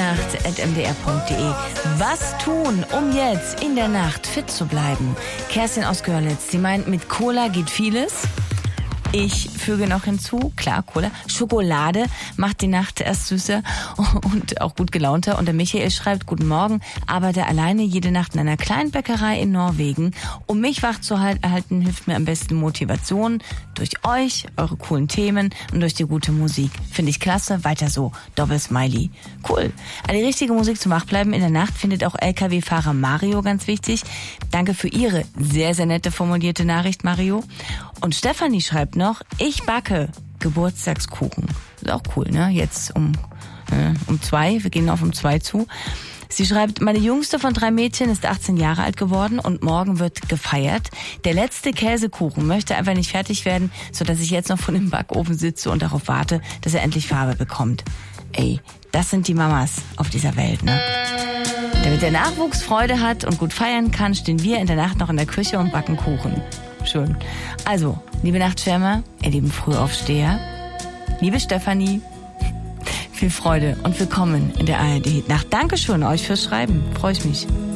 nacht@mdr.de. Was tun, um jetzt in der Nacht fit zu bleiben? Kerstin aus Görlitz, sie meint, mit Cola geht vieles. Ich füge noch hinzu, klar, Cola, Schokolade macht die Nacht erst süßer und auch gut gelaunter. Und der Michael schreibt, guten Morgen, arbeite alleine jede Nacht in einer kleinen Bäckerei in Norwegen. Um mich wach zu halten, hilft mir am besten Motivation durch euch, eure coolen Themen und durch die gute Musik. Finde ich klasse, weiter so, Doppel-Smiley. Cool. Die richtige Musik zum Wachbleiben in der Nacht findet auch LKW-Fahrer Mario ganz wichtig. Danke für Ihre sehr, sehr nette formulierte Nachricht, Mario. Und Stefanie schreibt noch, ich backe Geburtstagskuchen. Ist auch cool, ne? Jetzt um 2, wir gehen auf um 2 zu. Sie schreibt, meine jüngste von 3 Mädchen ist 18 Jahre alt geworden und morgen wird gefeiert. Der letzte Käsekuchen möchte einfach nicht fertig werden, sodass ich jetzt noch vor dem Backofen sitze und darauf warte, dass er endlich Farbe bekommt. Ey, das sind die Mamas auf dieser Welt, ne? Damit der Nachwuchs Freude hat und gut feiern kann, stehen wir in der Nacht noch in der Küche und backen Kuchen. Schön. Also, liebe Nachtschwärmer, ihr lieben Frühaufsteher, liebe Stefanie, viel Freude und willkommen in der ARD Nacht. Dankeschön euch fürs Schreiben. Freue ich mich.